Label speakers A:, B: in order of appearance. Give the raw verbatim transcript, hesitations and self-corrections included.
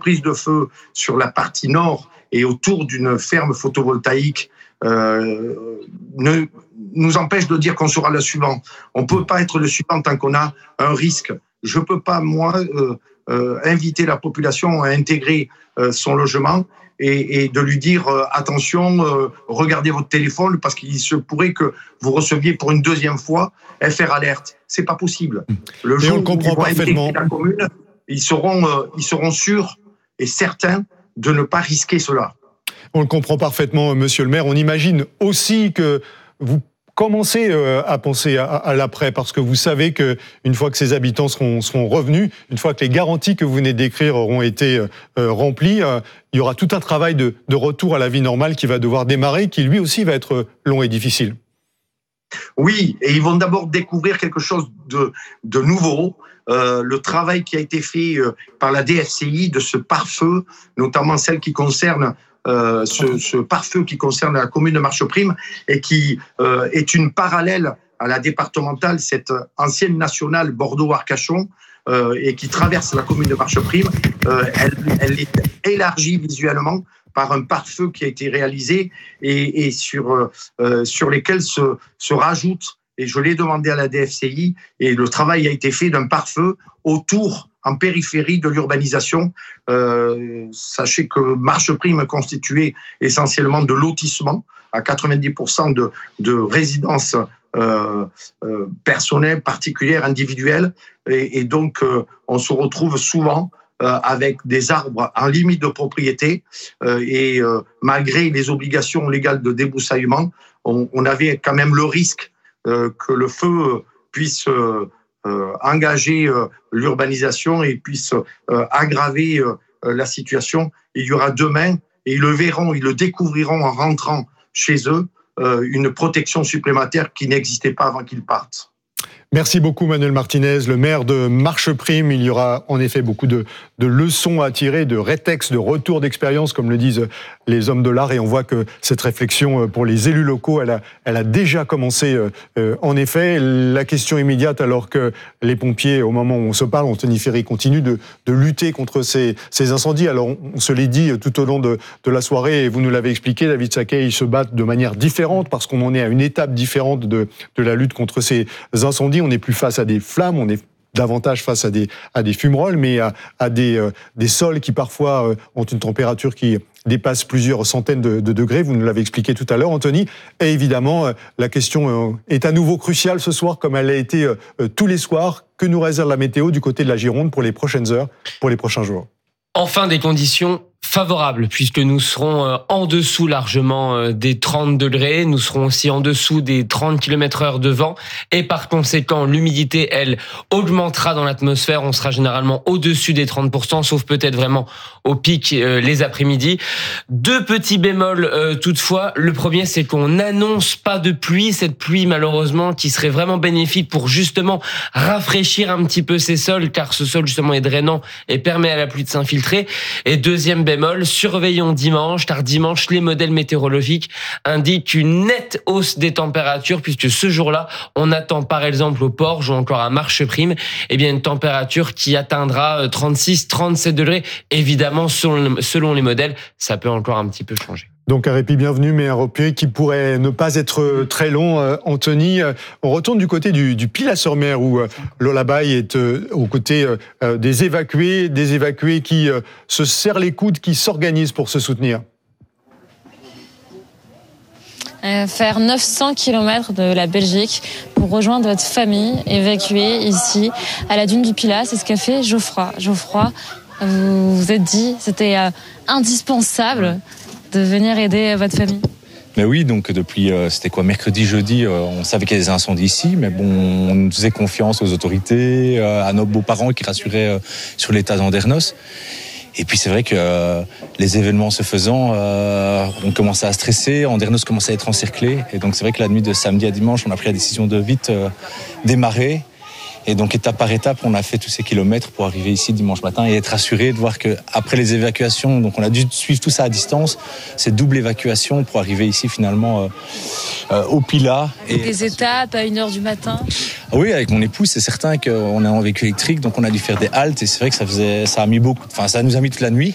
A: prise de feu sur la partie nord et autour d'une ferme photovoltaïque euh, ne nous empêche de dire qu'on sera le suivant. On ne peut pas être le suivant tant qu'on a un risque. Je ne peux pas, moi, euh, euh, inviter la population à intégrer euh, son logement et, et de lui dire euh, attention, euh, regardez votre téléphone parce qu'il se pourrait que vous receviez pour une deuxième fois F R Alert. C'est pas possible. Le
B: et
A: jour
B: on le comprend
A: où ils vont
B: parfaitement.
A: intégrer la commune, ils seront, euh, ils seront sûrs et certains de ne pas risquer cela.
B: On le comprend parfaitement, monsieur le maire. On imagine aussi que vous commencez à penser à, à l'après, parce que vous savez qu'une fois que ces habitants seront, seront revenus, une fois que les garanties que vous venez de décrire auront été euh, remplies, euh, il y aura tout un travail de, de retour à la vie normale qui va devoir démarrer, qui lui aussi va être long et difficile.
A: Oui, et ils vont d'abord découvrir quelque chose de, de nouveau. Euh, le travail qui a été fait euh, par la D F C I de ce pare-feu, notamment celle qui concerne euh, ce, ce pare-feu qui concerne la commune de Marcheprime et qui euh, est une parallèle à la départementale, cette ancienne nationale Bordeaux-Arcachon, euh, et qui traverse la commune de Marcheprime. Euh, elle, elle est élargie visuellement par un pare-feu qui a été réalisé et, et sur, euh, sur lesquels se, se rajoute, et je l'ai demandé à la D F C I, et le travail a été fait d'un pare-feu autour, en périphérie de l'urbanisation. Euh, sachez que Marcheprime est constituée essentiellement de lotissements, à quatre-vingt-dix pour cent de, de résidences euh, euh, personnelles, particulières, individuelles, et, et donc euh, on se retrouve souvent Euh, avec des arbres en limite de propriété euh, et euh, malgré les obligations légales de débroussaillement, on, on avait quand même le risque euh, que le feu puisse euh, euh, engager euh, l'urbanisation et puisse euh, aggraver euh, la situation. Il y aura demain, et ils le verront, ils le découvriront en rentrant chez eux, euh, une protection supplémentaire qui n'existait pas avant qu'ils partent.
B: Merci beaucoup Manuel Martinez, le maire de Marcheprime. Il y aura en effet beaucoup de, de leçons à tirer, de rétextes, de retours d'expérience, comme le disent les hommes de l'art. Et on voit que cette réflexion pour les élus locaux, elle a, elle a déjà commencé. Euh, en effet, la question immédiate, alors que les pompiers, au moment où on se parle, Anthony Ferry continue de, de lutter contre ces, ces incendies. Alors on, on se l'est dit tout au long de, de la soirée, et vous nous l'avez expliqué, David Saquet, ils se battent de manière différente parce qu'on en est à une étape différente de, de la lutte contre ces incendies. On n'est plus face à des flammes, on est davantage face à des, à des fumerolles, mais à, à des, euh, des sols qui parfois euh, ont une température qui dépasse plusieurs centaines de, de degrés. Vous nous l'avez expliqué tout à l'heure, Anthony. Et évidemment, euh, la question euh, est à nouveau cruciale ce soir, comme elle a été euh, tous les soirs. Que nous réserve la météo du côté de la Gironde pour les prochaines heures, pour les prochains jours?
C: Enfin, des conditions favorables, puisque nous serons en dessous largement des trente degrés, nous serons aussi en dessous des trente kilomètres heure de vent, et par conséquent, l'humidité, elle, augmentera dans l'atmosphère, on sera généralement au-dessus des trente pour cent, sauf peut-être vraiment au pic euh, les après-midi. Deux petits bémols euh, toutefois, le premier, c'est qu'on n'annonce pas de pluie, cette pluie malheureusement qui serait vraiment bénéfique pour justement rafraîchir un petit peu ces sols, car ce sol justement est drainant et permet à la pluie de s'infiltrer. Et deuxième bémol, surveillons dimanche, car dimanche, les modèles météorologiques indiquent une nette hausse des températures, puisque ce jour-là, on attend par exemple au Porge ou encore à Marcheprime, eh bien une température qui atteindra trente-six, trente-sept degrés. Évidemment, selon, selon les modèles, ça peut encore un petit peu changer.
B: Donc un répit bienvenu, mais un répit qui pourrait ne pas être très long. Euh, Anthony, euh, on retourne du côté du, du Pilat-sur-Mer, où euh, Lola Baye est euh, aux côtés euh, des évacués, des évacués qui euh, se serrent les coudes, qui s'organisent pour se soutenir.
D: Euh, faire neuf cents kilomètres de la Belgique pour rejoindre votre famille évacuée ici à la dune du Pilat, c'est ce qu'a fait Geoffroy. Geoffroy, vous vous êtes dit, c'était euh, indispensable de venir aider votre famille?
E: Mais oui, donc depuis, euh, c'était quoi, mercredi, jeudi, euh, on savait qu'il y avait des incendies ici, mais bon, on faisait confiance aux autorités, euh, à nos beaux-parents qui rassuraient euh, sur l'état d'Andernos. Et puis c'est vrai que euh, les événements se faisant, euh, on commençait à stresser, Andernos commençait à être encerclé. Et donc c'est vrai que la nuit de samedi à dimanche, on a pris la décision de vite euh, démarrer. Et donc étape par étape, on a fait tous ces kilomètres pour arriver ici dimanche matin et être assuré de voir que après les évacuations, donc on a dû suivre tout ça à distance, cette double évacuation pour arriver ici finalement euh, euh, au Pilat.
D: Et des étapes à une heure du matin.
E: Oui, avec mon épouse, c'est certain qu'on est en véhicule électrique, donc on a dû faire des haltes et c'est vrai que ça faisait, ça a mis beaucoup, enfin ça nous a mis toute la nuit.